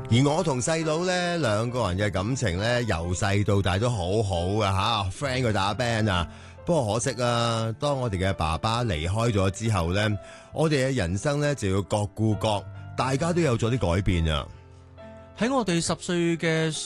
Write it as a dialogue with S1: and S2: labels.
S1: 而我同細佬咧兩個人嘅感情咧，由細到大都好好噶吓 ，friend 佢打 band 啊。不過可惜啊，當我哋嘅爸爸離開咗之後咧，我哋嘅人生咧就要各顧各，大家都有咗啲改變啊。
S2: 喺我哋10歲嘅